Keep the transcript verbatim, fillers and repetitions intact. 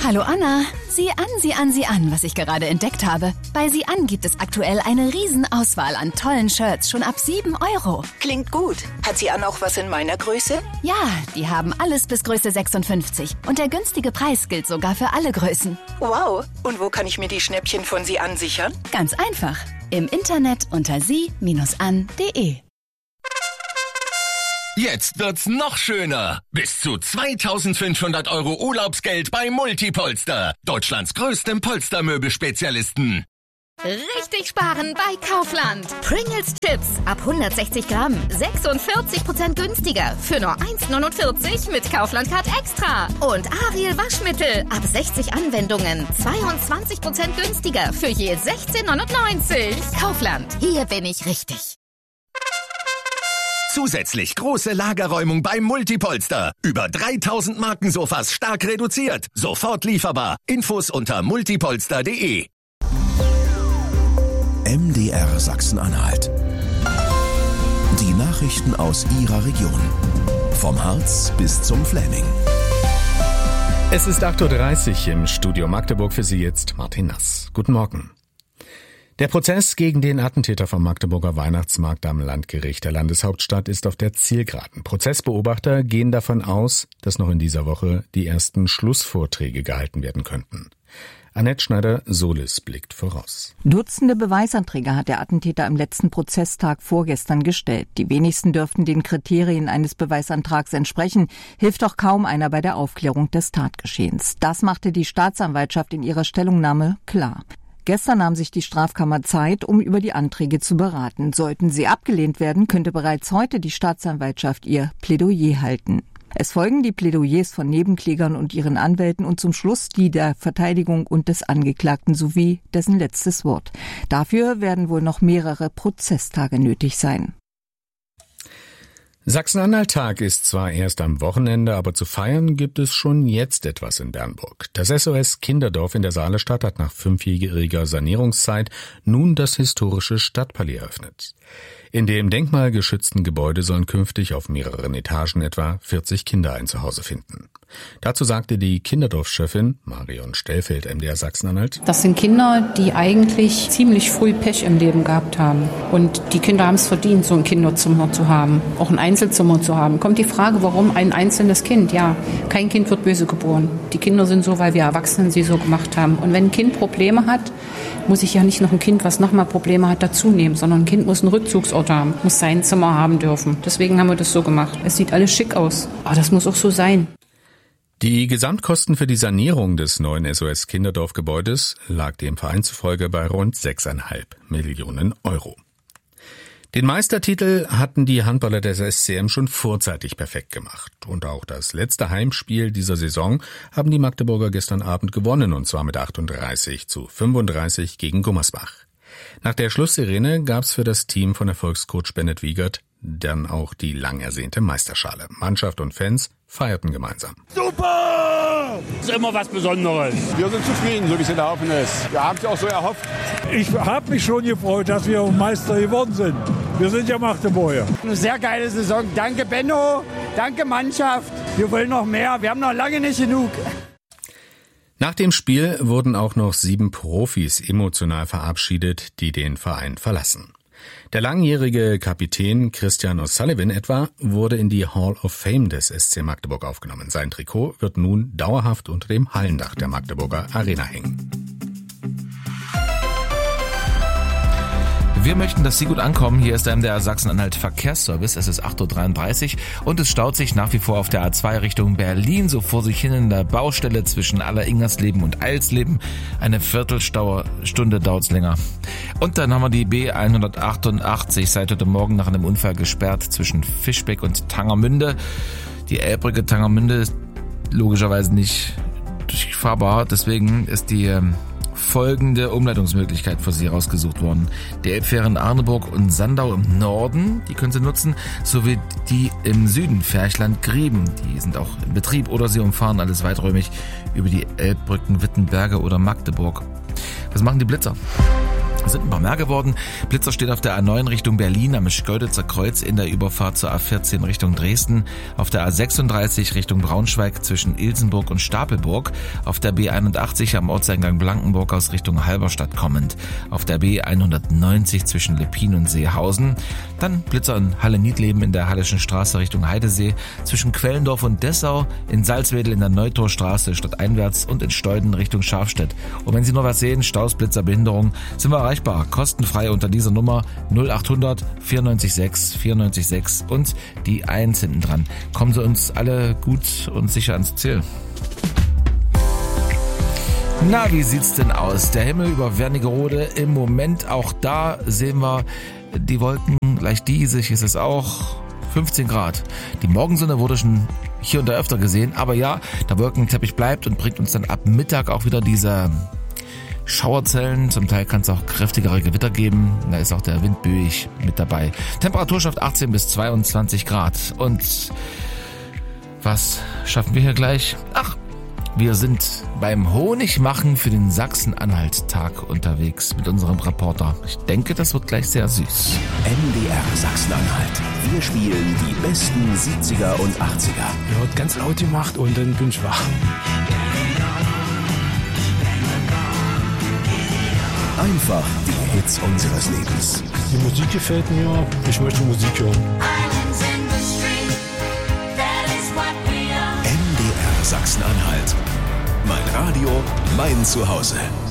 Hallo Anna, sieh an, sieh an, sieh an, was ich gerade entdeckt habe. Bei Sieh an gibt es aktuell eine Riesenauswahl an tollen Shirts, schon ab sieben Euro. Klingt gut. Hat Sieh an auch was in meiner Größe? Ja, die haben alles bis Größe sechsundfünfzig. Und der günstige Preis gilt sogar für alle Größen. Wow, und wo kann ich mir die Schnäppchen von Sieh an sichern? Ganz einfach, im Internet unter sie Bindestrich an punkt de. Jetzt wird's noch schöner. Bis zu zweitausendfünfhundert Euro Urlaubsgeld bei Multipolster. Deutschlands größtem Polstermöbelspezialisten. Richtig sparen bei Kaufland. Pringles Chips ab hundertsechzig Gramm. sechsundvierzig Prozent günstiger. Für nur eins neunundvierzig mit Kaufland Card Extra. Und Ariel Waschmittel ab sechzig Anwendungen. zweiundzwanzig Prozent günstiger. Für je sechzehn neunundneunzig. Kaufland. Hier bin ich richtig. Zusätzlich große Lagerräumung beim Multipolster. Über dreitausend Markensofas stark reduziert. Sofort lieferbar. Infos unter multipolster punkt de. M D R Sachsen-Anhalt. Die Nachrichten aus Ihrer Region. Vom Harz bis zum Fläming. Es ist acht Uhr dreißig im Studio Magdeburg, für Sie jetzt Martin Nass. Guten Morgen. Der Prozess gegen den Attentäter vom Magdeburger Weihnachtsmarkt am Landgericht der Landeshauptstadt ist auf der Zielgeraden. Prozessbeobachter gehen davon aus, dass noch in dieser Woche die ersten Schlussvorträge gehalten werden könnten. Annette Schneider-Solis blickt voraus. Dutzende Beweisanträge hat der Attentäter am letzten Prozesstag vorgestern gestellt. Die wenigsten dürften den Kriterien eines Beweisantrags entsprechen, hilft auch kaum einer bei der Aufklärung des Tatgeschehens. Das machte die Staatsanwaltschaft in ihrer Stellungnahme klar. Gestern nahm sich die Strafkammer Zeit, um über die Anträge zu beraten. Sollten sie abgelehnt werden, könnte bereits heute die Staatsanwaltschaft ihr Plädoyer halten. Es folgen die Plädoyers von Nebenklägern und ihren Anwälten und zum Schluss die der Verteidigung und des Angeklagten sowie dessen letztes Wort. Dafür werden wohl noch mehrere Prozesstage nötig sein. Sachsen-Anhalt-Tag ist zwar erst am Wochenende, aber zu feiern gibt es schon jetzt etwas in Bernburg. Das S O S Kinderdorf in der Saalestadt hat nach fünfjähriger Sanierungszeit nun das historische Stadtpalais eröffnet. In dem denkmalgeschützten Gebäude sollen künftig auf mehreren Etagen etwa vierzig Kinder ein Zuhause finden. Dazu sagte die Kinderdorfchefin Marion Stellfeld, M D R Sachsen-Anhalt: Das sind Kinder, die eigentlich ziemlich früh Pech im Leben gehabt haben. Und die Kinder haben es verdient, so ein Kinderzimmer zu haben, auch ein Einzelzimmer zu haben. Kommt die Frage, warum ein einzelnes Kind? Ja, kein Kind wird böse geboren. Die Kinder sind so, weil wir Erwachsenen sie so gemacht haben. Und wenn ein Kind Probleme hat, muss ich ja nicht noch ein Kind, was nochmal Probleme hat, dazu nehmen, sondern ein Kind muss einen Rückzugsort haben, muss sein Zimmer haben dürfen. Deswegen haben wir das so gemacht. Es sieht alles schick aus, aber das muss auch so sein. Die Gesamtkosten für die Sanierung des neuen S O S Kinderdorfgebäudes lag dem Verein zufolge bei rund sechseinhalb Millionen Euro. Den Meistertitel hatten die Handballer des S C M schon vorzeitig perfekt gemacht. Und auch das letzte Heimspiel dieser Saison haben die Magdeburger gestern Abend gewonnen, und zwar mit achtunddreißig zu fünfunddreißig gegen Gummersbach. Nach der Schlusssirene gab's für das Team von Erfolgscoach Bennett Wiegert dann auch die lang ersehnte Meisterschale. Mannschaft und Fans feierten gemeinsam. Super! Das ist immer was Besonderes. Wir sind zufrieden, so wie es gelaufen ist. Wir haben es auch so erhofft. Ich habe mich schon gefreut, dass wir Meister geworden sind. Wir sind ja Magdeburger. Eine sehr geile Saison. Danke Benno, danke Mannschaft. Wir wollen noch mehr, wir haben noch lange nicht genug. Nach dem Spiel wurden auch noch sieben Profis emotional verabschiedet, die den Verein verlassen. Der langjährige Kapitän Christian O'Sullivan etwa wurde in die Hall of Fame des S C Magdeburg aufgenommen. Sein Trikot wird nun dauerhaft unter dem Hallendach der Magdeburger Arena hängen. Wir möchten, dass Sie gut ankommen. Hier ist der M D R Sachsen-Anhalt Verkehrsservice. Es ist acht Uhr dreiunddreißig und es staut sich nach wie vor auf der A zwei Richtung Berlin so vor sich hin in der Baustelle zwischen Aller-Ingersleben und Eilsleben. Eine Viertelstunde dauert es länger. Und dann haben wir die B hundertachtundachtzig seit heute Morgen nach einem Unfall gesperrt zwischen Fischbeck und Tangermünde. Die Elbbrücke Tangermünde ist logischerweise nicht durchfahrbar, deswegen ist die folgende Umleitungsmöglichkeit für Sie rausgesucht worden. Die Elbfähren Arneburg und Sandau im Norden, die können Sie nutzen, sowie die im Süden, Ferchland-Grieben, die sind auch in Betrieb, oder Sie umfahren alles weiträumig über die Elbbrücken Wittenberge oder Magdeburg. Was machen die Blitzer? Es sind ein paar mehr geworden. Blitzer steht auf der A neun Richtung Berlin am Schkeuditzer Kreuz in der Überfahrt zur A vierzehn Richtung Dresden, auf der A sechsunddreißig Richtung Braunschweig zwischen Ilsenburg und Stapelburg, auf der B einundachtzig am Ortseingang Blankenburg aus Richtung Halberstadt kommend, auf der B hundertneunzig zwischen Leppin und Seehausen, dann Blitzer in Halle-Niedleben in der Hallischen Straße Richtung Heidesee, zwischen Quellendorf und Dessau, in Salzwedel in der Neutorstraße stadteinwärts und in Steuden Richtung Scharfstedt. Und wenn Sie noch was sehen, Staus, Blitzer, Behinderung, sind wir erreichbar. Kostenfrei unter dieser Nummer null acht hundert vierundneunzig sechs vierundneunzig sechs und die eins hinten dran. Kommen Sie uns alle gut und sicher ans Ziel. Na, wie sieht's denn aus? Der Himmel über Wernigerode im Moment, auch da sehen wir die Wolken leicht diesig, ist es auch fünfzehn Grad. Die Morgensonne wurde schon hier und da öfter gesehen, aber ja, der Wolkenteppich bleibt und bringt uns dann ab Mittag auch wieder diese Schauerzellen, zum Teil kann es auch kräftigere Gewitter geben, da ist auch der Wind böig mit dabei. Temperatur schafft achtzehn bis zweiundzwanzig Grad. Und was schaffen wir hier gleich? Ach, wir sind beim Honigmachen für den Sachsen-Anhalt-Tag unterwegs mit unserem Reporter. Ich denke, das wird gleich sehr süß. M D R Sachsen-Anhalt. Wir spielen die besten siebziger und achtziger. Ja, wird ganz laut gemacht und dann bin ich wach. Einfach die Hits unseres Lebens. Die Musik gefällt mir, ich möchte Musik hören. M D R Sachsen-Anhalt. Mein Radio, mein Zuhause.